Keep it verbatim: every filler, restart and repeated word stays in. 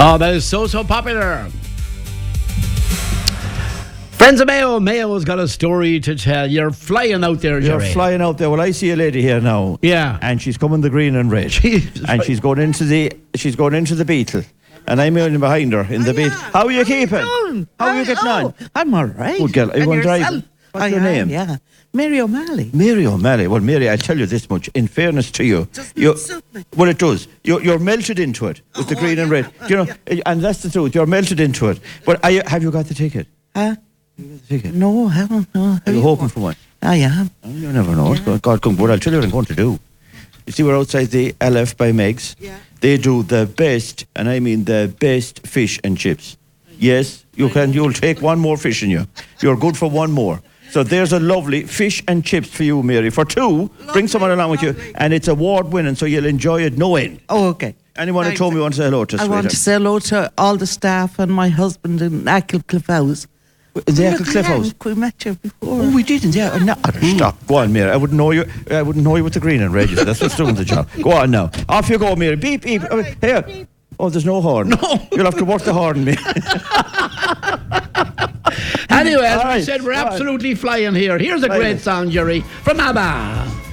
Oh, that is so, so popular. Friends of Mayo, Mayo's got a story to tell. You're flying out there, You're Jerry. flying out there. Well, I see a lady here now. Yeah. And she's coming the green and red. Jesus, and right. she's going into the she's going into the Beetle. And I'm in behind her in the Beetle. How are you keeping? doing? How are you getting Oh, on? I'm all right. Good girl. Are you And going yourself? driving? What's I your am, name? Yeah. Mary O'Malley. Mary O'Malley. Well, Mary, I'll tell you this much. In fairness to you, Doesn't you it suit me? well, it does. You're, you're melted into it with the Oh, green and yeah. red. You know, and that's the truth. You're melted into it. But are you, have you got the ticket? Huh? You got the ticket? No, I haven't. No. How Are you hoping for one? I am. Oh, you never know. God, God, come. Well, I'll tell you what I'm going to do. You see, we're outside the L F by Meg's. Yeah. They do the best, and I mean the best fish and chips. Yes, you can. You'll take one more fish in you. You're good for one more. So there's a lovely fish and chips for you, Mary. For two, bring someone along with you, lovely. and it's award winning, so you'll enjoy it no end. Oh, okay. Anyone who Thanks. told me want to say hello to I want to say hello to all the staff and my husband in Acklecliff House. The Acklecliff House. We met you before. Oh, we didn't, yeah. No, stop. Go on, Mary. I wouldn't know you. I wouldn't know you with the green and red. You see. That's what's doing the job. Go on now. Off you go, Mary. Beep, beep. Oh, here. Oh, there's no horn. No. You'll have to work the horn, me. Anyway, as All I right, said, we're all right. absolutely flying here. Here's a Flying. great song, Jerry, from ABBA.